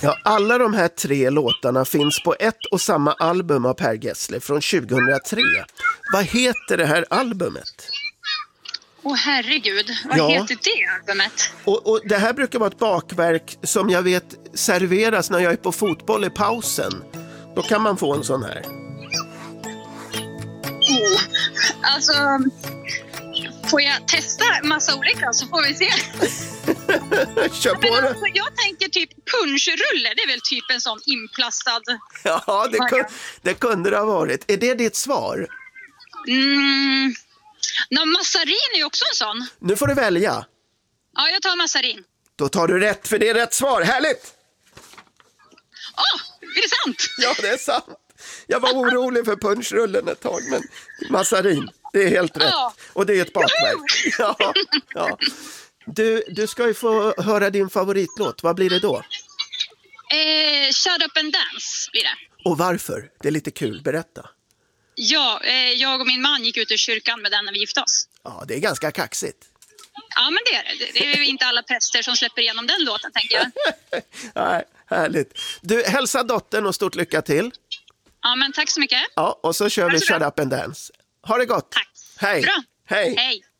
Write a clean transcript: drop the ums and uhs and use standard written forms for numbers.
Ja, alla de här 3 låtarna finns på ett och samma album av Per Gessle från 2003. Vad heter det här albumet? Herregud, vad heter det albumet? Och det här brukar vara ett bakverk som jag vet serveras när jag är på fotboll i pausen. Då kan man få en sån här. Alltså, får jag testa massa olika så får vi se. Kör på det. Alltså, jag tänker typ punschrulle, det är väl typ en sån inplastad. Ja, det kunde det ha varit. Är det ditt svar? Massarin är ju också en sån. Nu får du välja. Ja, jag tar massarin. Då tar du rätt, för det är rätt svar. Härligt! Är det sant? Ja, det är sant. Jag var orolig för punschrullen ett tag, men massarin, det är helt rätt. Och det är ett bakverk. Ja. Du ska ju få höra din favoritlåt. Vad blir det då? Shut Up and Dance blir det. Och varför? Det är lite kul, berätta. Ja, jag och min man gick ut ur kyrkan med den när vi gifte oss. Ja, det är ganska kaxigt. Ja, men det är det. Det är inte alla präster som släpper igenom den låten, tänker jag. Nej, härligt. Du, hälsa dottern och stort lycka till. Ja, men tack så mycket. Ja, och så kör vi Shut Up and Dance. Ha det gott. Tack. Hej. Bra. Hej. Hej.